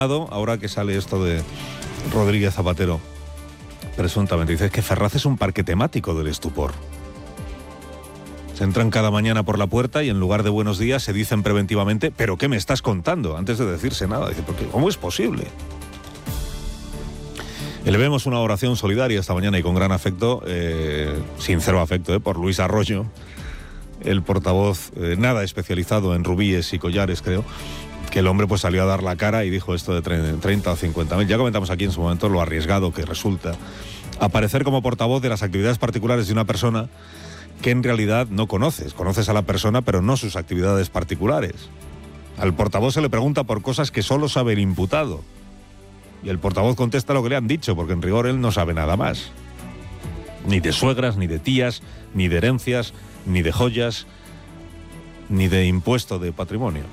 Ahora que sale esto de Rodríguez Zapatero, presuntamente, dice que Ferraz es un parque temático del estupor. Se entran cada mañana por la puerta y en lugar de buenos días se dicen preventivamente, ¿pero qué me estás contando? Antes de decirse nada. Dice, ¿cómo es posible? Le vemos una oración solidaria esta mañana y con gran afecto, sincero afecto, por Luis Arroyo, el portavoz nada especializado en rubíes y collares, creo, que el hombre pues salió a dar la cara y dijo esto de 30 o 50.000. Ya comentamos aquí en su momento lo arriesgado que resulta aparecer como portavoz de las actividades particulares de una persona que en realidad no conoces. Conoces a la persona, pero no sus actividades particulares. Al portavoz se le pregunta por cosas que solo sabe el imputado. Y el portavoz contesta lo que le han dicho, porque en rigor él no sabe nada más. Ni de suegras, ni de tías, ni de herencias, ni de joyas, ni de impuesto de patrimonio.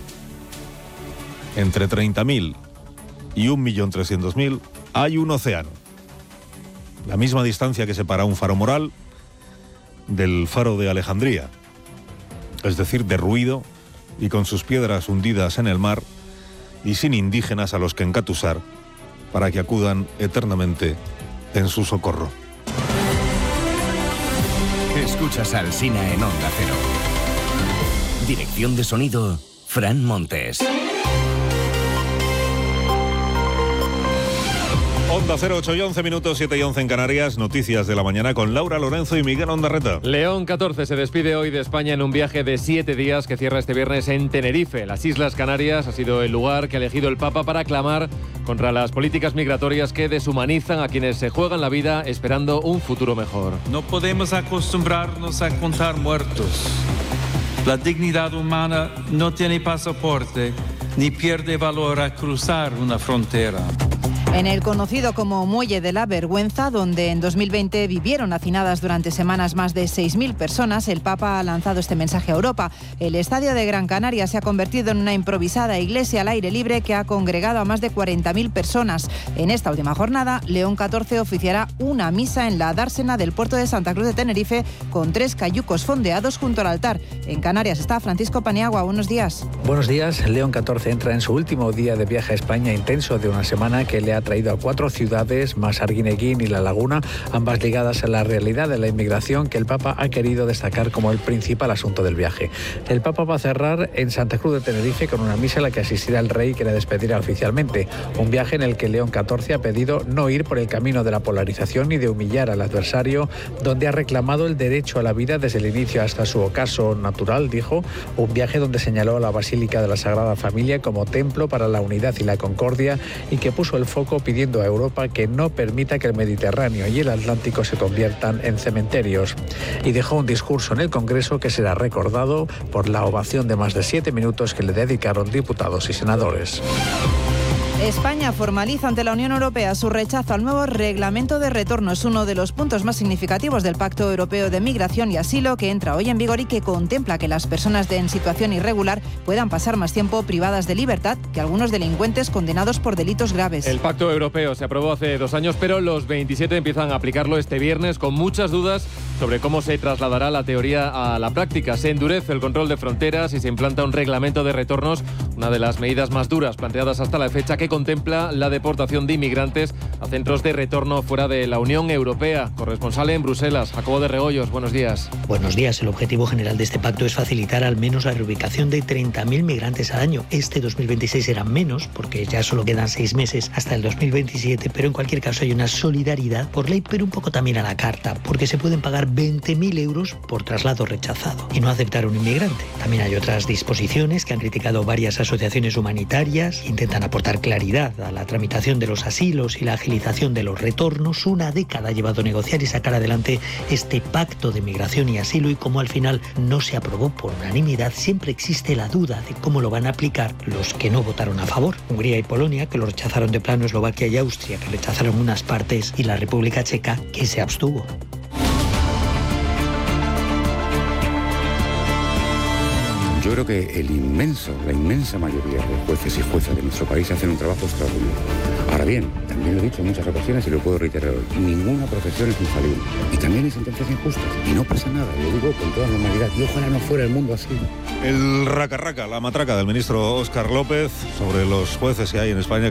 Entre 30.000 y 1.300.000 hay un océano. La misma distancia que separa un faro moral del faro de Alejandría. Es decir, derruido y con sus piedras hundidas en el mar y sin indígenas a los que encatusar para que acudan eternamente en su socorro. Escuchas a Alsina en Onda Cero. Dirección de sonido, Fran Montes. Onda 0, 8 y 11 minutos, 7 y 11 en Canarias. Noticias de la mañana con Laura Lorenzo y Miguel Ondarreta. León 14 se despide hoy de España en un viaje de 7 días que cierra este viernes en Tenerife. Las Islas Canarias ha sido el lugar que ha elegido el Papa para clamar contra las políticas migratorias que deshumanizan a quienes se juegan la vida esperando un futuro mejor. No podemos acostumbrarnos a contar muertos. La dignidad humana no tiene pasaporte ni pierde valor a cruzar una frontera. En el conocido como Muelle de la Vergüenza, donde en 2020 vivieron hacinadas durante semanas más de 6.000 personas, el Papa ha lanzado este mensaje a Europa. El estadio de Gran Canaria se ha convertido en una improvisada iglesia al aire libre que ha congregado a más de 40.000 personas. En esta última jornada, León 14 oficiará una misa en la dársena del puerto de Santa Cruz de Tenerife con 3 cayucos fondeados junto al altar. En Canarias está Francisco Paniagua. Buenos días. Buenos días. León 14 entra en su último día de viaje a España intenso de una semana que le ha traído a 4 ciudades, más Arguineguín y La Laguna, ambas ligadas a la realidad de la inmigración que el Papa ha querido destacar como el principal asunto del viaje. El Papa va a cerrar en Santa Cruz de Tenerife con una misa a la que asistirá el rey que le despedirá oficialmente. Un viaje en el que León 14 ha pedido no ir por el camino de la polarización ni de humillar al adversario, donde ha reclamado el derecho a la vida desde el inicio hasta su ocaso natural, dijo. Un viaje donde señaló a la Basílica de la Sagrada Familia como templo para la unidad y la concordia y que puso el foco pidiendo a Europa que no permita que el Mediterráneo y el Atlántico se conviertan en cementerios. Y dejó un discurso en el Congreso que será recordado por la ovación de más de 7 minutos que le dedicaron diputados y senadores. España formaliza ante la Unión Europea su rechazo al nuevo reglamento de retorno. Es uno de los puntos más significativos del Pacto Europeo de Migración y Asilo que entra hoy en vigor y que contempla que las personas en situación irregular puedan pasar más tiempo privadas de libertad que algunos delincuentes condenados por delitos graves. El Pacto Europeo se aprobó hace 2 años, pero los 27 empiezan a aplicarlo este viernes con muchas dudas sobre cómo se trasladará la teoría a la práctica. Se endurece el control de fronteras y se implanta un reglamento de retornos, una de las medidas más duras planteadas hasta la fecha, que contempla la deportación de inmigrantes a centros de retorno fuera de la Unión Europea. Corresponsal en Bruselas, Jacobo de Regoyos, buenos días. Buenos días. El objetivo general de este pacto es facilitar al menos la reubicación de 30.000 migrantes al año. Este 2026 será menos, porque ya solo quedan 6 meses hasta el 2027, pero en cualquier caso hay una solidaridad por ley, pero un poco también a la carta, porque se pueden pagar 20.000 euros por traslado rechazado y no aceptar un inmigrante. También hay otras disposiciones que han criticado varias asociaciones humanitarias, intentan aportar claridad a la tramitación de los asilos y la agilización de los retornos. Una década ha llevado a negociar y sacar adelante este pacto de migración y asilo, y como al final no se aprobó por unanimidad, siempre existe la duda de cómo lo van a aplicar los que no votaron a favor. Hungría y Polonia, que lo rechazaron de plano, Eslovaquia y Austria, que rechazaron unas partes, y la República Checa, que se abstuvo. Yo creo creo que la inmensa mayoría de jueces y juezas de nuestro país hacen un trabajo extraordinario. Ahora bien, también lo he dicho en muchas ocasiones y lo puedo reiterar hoy, ninguna profesión es infalible. Y también hay sentencias injustas. Y no pasa nada, lo digo con toda normalidad. Y ojalá no fuera el mundo así. El raca-raca, la matraca del ministro Óscar López sobre los jueces que hay en España.